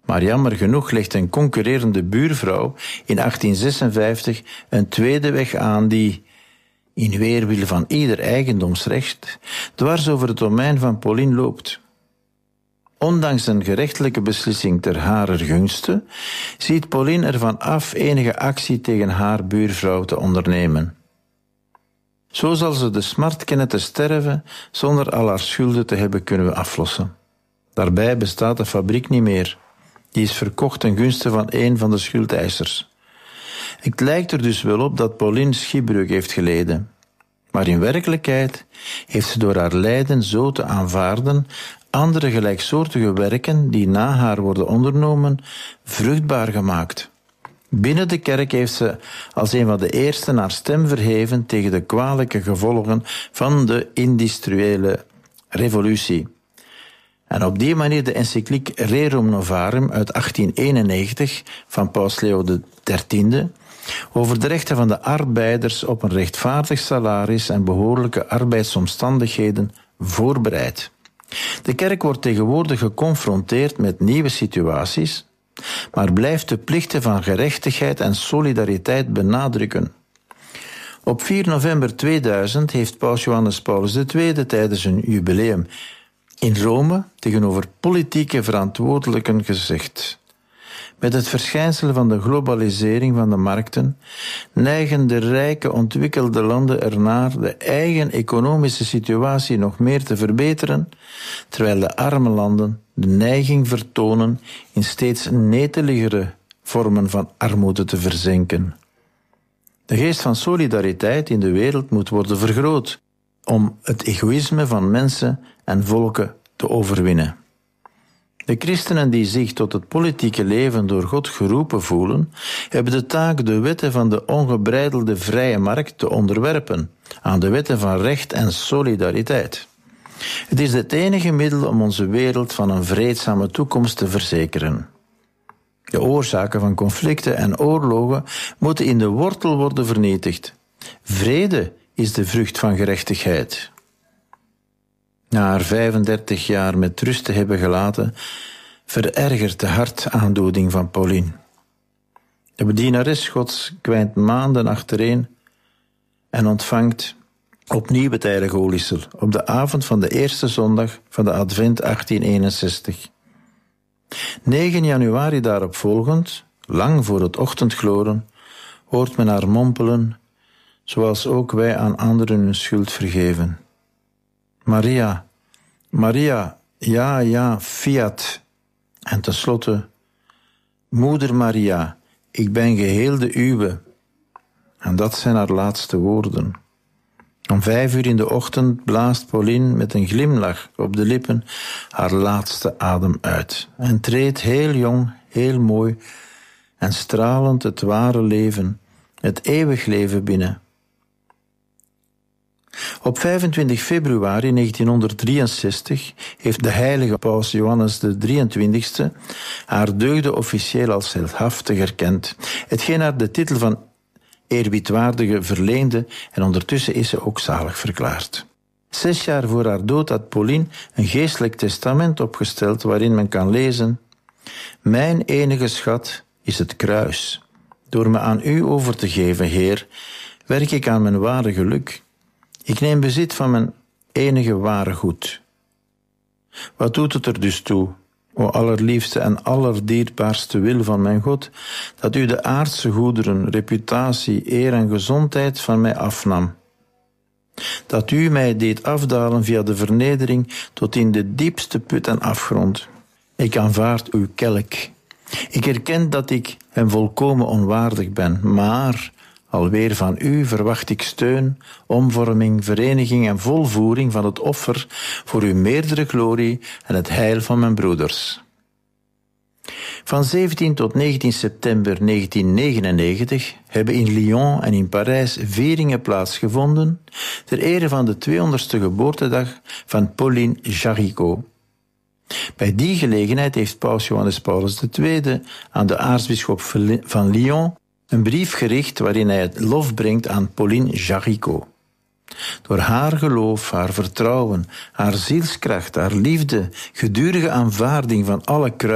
Maar jammer genoeg legt een concurrerende buurvrouw in 1856 een tweede weg aan die, in weerwil van ieder eigendomsrecht, dwars over het domein van Pauline loopt. Ondanks een gerechtelijke beslissing ter harer gunste, ziet Pauline ervan af enige actie tegen haar buurvrouw te ondernemen. Zo zal ze de smart kennen te sterven zonder al haar schulden te hebben kunnen aflossen. Daarbij bestaat de fabriek niet meer. Die is verkocht ten gunste van een van de schuldeisers. Het lijkt er dus wel op dat Pauline schipbreuk heeft geleden. Maar in werkelijkheid heeft ze door haar lijden zo te aanvaarden andere gelijksoortige werken die na haar worden ondernomen vruchtbaar gemaakt. Binnen de kerk heeft ze als een van de eersten haar stem verheven tegen de kwalijke gevolgen van de industriële revolutie. En op die manier de encycliek Rerum Novarum uit 1891 van Paus Leo XIII over de rechten van de arbeiders op een rechtvaardig salaris en behoorlijke arbeidsomstandigheden voorbereid. De kerk wordt tegenwoordig geconfronteerd met nieuwe situaties, maar blijft de plichten van gerechtigheid en solidariteit benadrukken. Op 4 november 2000 heeft Paus Johannes Paulus II tijdens een jubileum in Rome tegenover politieke verantwoordelijken gezegd: met het verschijnsel van de globalisering van de markten neigen de rijke ontwikkelde landen ernaar de eigen economische situatie nog meer te verbeteren, terwijl de arme landen de neiging vertonen in steeds neteligere vormen van armoede te verzinken. De geest van solidariteit in de wereld moet worden vergroot om het egoïsme van mensen en volken te overwinnen. De christenen die zich tot het politieke leven door God geroepen voelen, hebben de taak de wetten van de ongebreidelde vrije markt te onderwerpen aan de wetten van recht en solidariteit. Het is het enige middel om onze wereld van een vreedzame toekomst te verzekeren. De oorzaken van conflicten en oorlogen moeten in de wortel worden vernietigd. Vrede is de vrucht van gerechtigheid. Na haar 35 jaar met rust te hebben gelaten, verergert de hartaandoening van Pauline. De bedienares Gods kwijnt maanden achtereen en ontvangt opnieuw het heilige oliesel op de avond van de eerste zondag van de Advent 1861. 9 januari daarop volgend, lang voor het ochtendgloren, hoort men haar mompelen, zoals ook wij aan anderen hun schuld vergeven: Maria, Maria, ja, fiat. En tenslotte: Moeder Maria, ik ben geheel de uwe. En dat zijn haar laatste woorden. Om 5 uur in de ochtend blaast Pauline met een glimlach op de lippen haar laatste adem uit en treedt heel jong, heel mooi en stralend het ware leven, het eeuwig leven binnen. Op 25 februari 1963 heeft de heilige paus Johannes XXIII haar deugden officieel als heldhaftig erkend, hetgeen haar de titel van eerbiedwaardige verleende, en ondertussen is ze ook zalig verklaard. 6 jaar voor haar dood had Pauline een geestelijk testament opgesteld waarin men kan lezen: Mijn enige schat is het kruis. Door me aan u over te geven, Heer, werk ik aan mijn ware geluk. Ik neem bezit van mijn enige ware goed. Wat doet het er dus toe, o allerliefste en allerdierbaarste wil van mijn God, dat u de aardse goederen, reputatie, eer en gezondheid van mij afnam? Dat u mij deed afdalen via de vernedering tot in de diepste put en afgrond. Ik aanvaard uw kelk. Ik erken dat ik hem volkomen onwaardig ben, maar alweer van u verwacht ik steun, omvorming, vereniging en volvoering van het offer voor uw meerdere glorie en het heil van mijn broeders. Van 17 tot 19 september 1999 hebben in Lyon en in Parijs vieringen plaatsgevonden ter ere van de 200ste geboortedag van Pauline Jaricot. Bij die gelegenheid heeft paus Johannes Paulus II aan de aartsbisschop van Lyon een brief gericht waarin hij het lof brengt aan Pauline Jaricot. Door haar geloof, haar vertrouwen, haar zielskracht, haar liefde, gedurige aanvaarding van alle